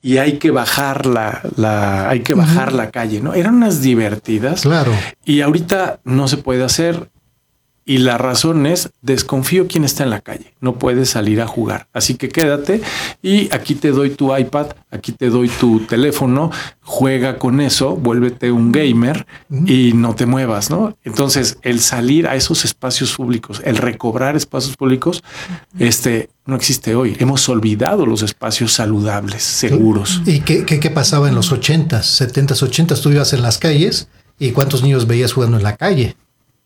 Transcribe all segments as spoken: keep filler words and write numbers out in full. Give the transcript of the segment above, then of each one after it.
y hay que bajar la, la hay que bajar uh-huh. la calle, ¿no? Eran unas divertidas. Claro. Y ahorita no se puede hacer. Y la razón es, desconfío quién está en la calle. No puedes salir a jugar. Así que quédate y aquí te doy tu iPad, aquí te doy tu teléfono, juega con eso, vuélvete un gamer y no te muevas, ¿no? Entonces, el salir a esos espacios públicos, el recobrar espacios públicos, este no existe hoy. Hemos olvidado los espacios saludables, seguros. ¿Y qué, qué, qué pasaba en los ochentas, setentas, ochentas? Tú ibas en las calles y ¿cuántos niños veías jugando en la calle?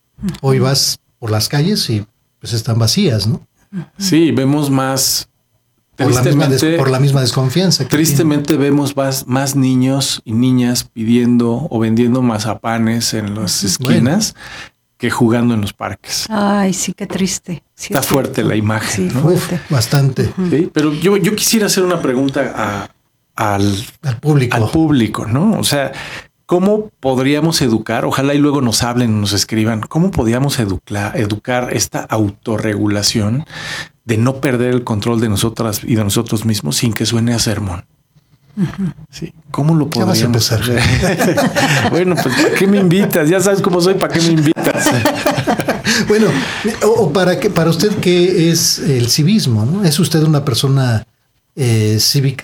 Hoy vas por las calles y pues están vacías, ¿no? Sí, vemos más... Por la misma, des, por la misma desconfianza. Tristemente tiene. Vemos más, más niños y niñas pidiendo o vendiendo mazapanes en las esquinas bueno. que jugando en los parques. Ay, sí, qué triste. Sí, Está fuerte cierto. La imagen, sí, ¿no? Uf, bastante. Uh-huh. Sí, pero yo, yo quisiera hacer una pregunta a, al, al público. Al público, ¿no? O sea... ¿Cómo podríamos educar? Ojalá y luego nos hablen, nos escriban. ¿Cómo podríamos educar, educar esta autorregulación de no perder el control de nosotras y de nosotros mismos sin que suene a sermón? Uh-huh. Sí. ¿Cómo lo podríamos hacer? Bueno, pues ¿para qué me invitas? Ya sabes cómo soy, ¿para qué me invitas? Bueno, o, o para que, para usted, ¿qué es el civismo? ¿No? ¿Es usted una persona eh, cívica?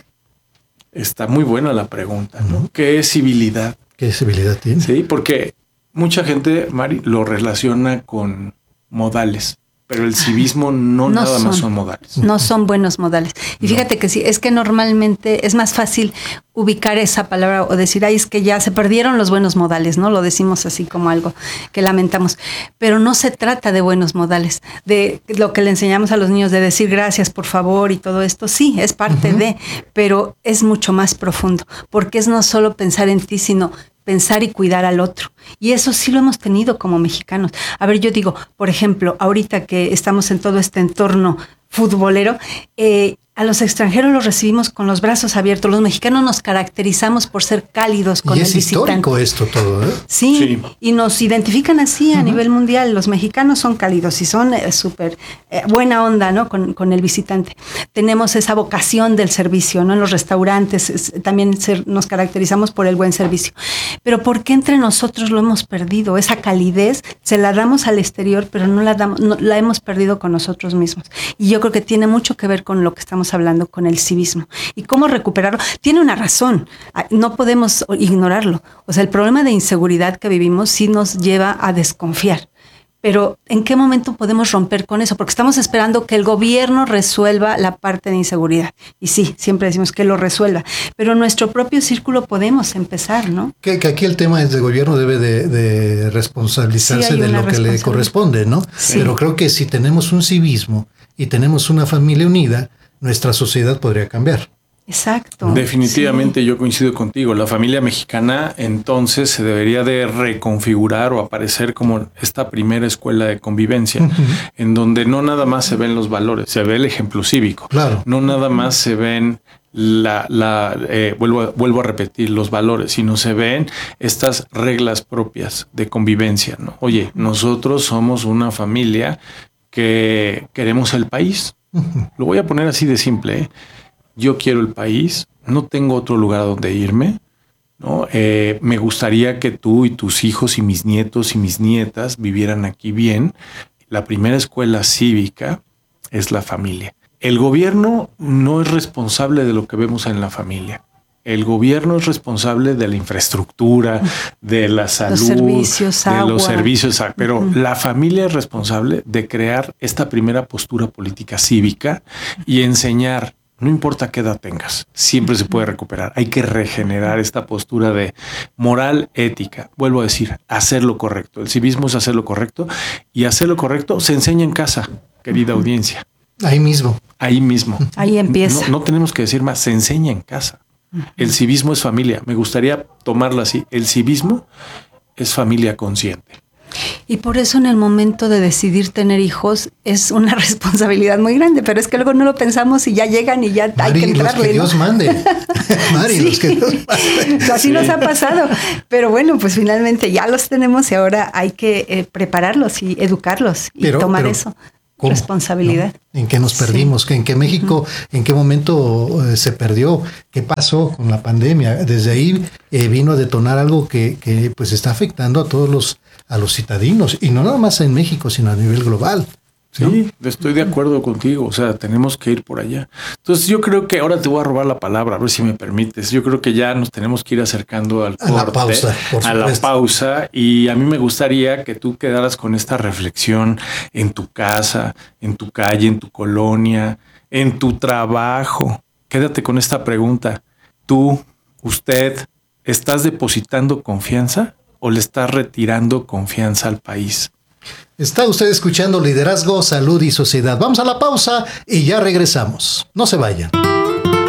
Está muy buena la pregunta, ¿no? Uh-huh. ¿Qué es civilidad? ¿Qué civilidad tiene? Sí, porque mucha gente, Mari, lo relaciona con modales, pero el civismo no, no nada son, más son modales. No son buenos modales. Y no. Fíjate que sí, es que normalmente es más fácil ubicar esa palabra o decir, ay, es que ya se perdieron los buenos modales, ¿no? Lo decimos así como algo que lamentamos. Pero no se trata de buenos modales, de lo que le enseñamos a los niños de decir gracias, por favor y todo esto. Sí, es parte uh-huh. de, pero es mucho más profundo, porque es no solo pensar en ti, sino pensar y cuidar al otro. Y eso sí lo hemos tenido como mexicanos. A ver, yo digo, por ejemplo, ahorita que estamos en todo este entorno futbolero, eh, a los extranjeros los recibimos con los brazos abiertos. Los mexicanos nos caracterizamos por ser cálidos con y el es visitante. Histórico esto todo, ¿eh? Sí, sí, y nos identifican así a uh-huh. nivel mundial. Los mexicanos son cálidos y son eh, súper eh, buena onda, ¿no? Con, con el visitante. Tenemos esa vocación del servicio, ¿no? En los restaurantes es, también ser, nos caracterizamos por el buen servicio. Pero ¿por qué entre nosotros lo hemos perdido? Esa calidez se la damos al exterior, pero no la damos, no, la hemos perdido con nosotros mismos. Y yo creo que tiene mucho que ver con lo que estamos hablando, con el civismo. ¿Y cómo recuperarlo? Tiene una razón, no podemos ignorarlo. O sea, el problema de inseguridad que vivimos sí nos lleva a desconfiar. Pero ¿en qué momento podemos romper con eso? Porque estamos esperando que el gobierno resuelva la parte de inseguridad. Y sí, siempre decimos que lo resuelva. Pero en nuestro propio círculo podemos empezar, ¿no? Que, que aquí el tema es del gobierno debe de, de responsabilizarse sí, de lo que le corresponde, ¿no? Sí. Pero creo que si tenemos un civismo y tenemos una familia unida, nuestra sociedad podría cambiar. Exacto. Definitivamente sí. Yo coincido contigo. La familia mexicana entonces se debería de reconfigurar o aparecer como esta primera escuela de convivencia, uh-huh. en donde no nada más se ven los valores, se ve el ejemplo cívico. Claro. No nada más se ven la, la eh, vuelvo, a, vuelvo a repetir los valores, sino se ven estas reglas propias de convivencia, ¿no? Oye, nosotros somos una familia que queremos el país. Uh-huh. Lo voy a poner así de simple, ¿eh? Yo quiero el país, no tengo otro lugar a donde irme, ¿no? Eh, me gustaría que tú y tus hijos y mis nietos y mis nietas vivieran aquí bien. La primera escuela cívica es la familia. El gobierno no es responsable de lo que vemos en la familia. El gobierno es responsable de la infraestructura, de la salud, los servicios, de agua. los servicios, pero uh-huh. la familia es responsable de crear esta primera postura política cívica y enseñar, no importa qué edad tengas, siempre se puede recuperar. Hay que regenerar esta postura de moral, ética. Vuelvo a decir, hacer lo correcto. El civismo es hacer lo correcto y hacer lo correcto se enseña en casa, querida uh-huh. audiencia. Ahí mismo. Ahí mismo. Ahí empieza. No, no tenemos que decir más, se enseña en casa. El civismo es familia. Me gustaría tomarlo así. El civismo es familia consciente. Y por eso en el momento de decidir tener hijos es una responsabilidad muy grande, pero es que luego no lo pensamos y ya llegan y ya Mari, hay que entrarle. Los que Dios ¿no? mande. Mari, sí. los que Dios mande. Así sí. nos ha pasado. Pero bueno, pues finalmente ya los tenemos y ahora hay que eh, prepararlos y educarlos y pero, tomar pero, eso. ¿Cómo? Responsabilidad. ¿No? ¿En qué nos perdimos? Sí. ¿En qué México, uh-huh. en qué momento eh, se perdió? ¿Qué pasó con la pandemia? Desde ahí eh, vino a detonar algo que, que pues está afectando a todos los, a los citadinos, y no nada más en México, sino a nivel global. ¿No? Sí, estoy de acuerdo contigo, o sea, tenemos que ir por allá. Entonces yo creo que ahora te voy a robar la palabra, a ver si me permites. Yo creo que ya nos tenemos que ir acercando al a corte, la pausa, por a la pausa, y a mí me gustaría que tú quedaras con esta reflexión en tu casa, en tu calle, en tu colonia, en tu trabajo. Quédate con esta pregunta. ¿Tú, usted, estás depositando confianza o le estás retirando confianza al país? Está usted escuchando Liderazgo, Salud y Sociedad. Vamos a la pausa y ya regresamos. No se vayan.